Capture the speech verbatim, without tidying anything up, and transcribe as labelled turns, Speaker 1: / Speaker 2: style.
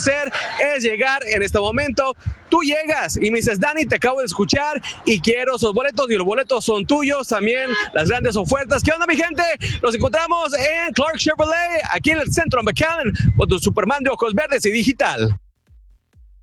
Speaker 1: hacer es llegar en este momento. Tú llegas y me dices, Dani, te acabo de escuchar y quiero esos boletos, y los boletos son tuyos, también las grandes ofertas. ¿Qué onda, mi gente? Nos encontramos en Clark Chevrolet, aquí en el centro de McAllen, con tu Superman de ojos verdes y digital.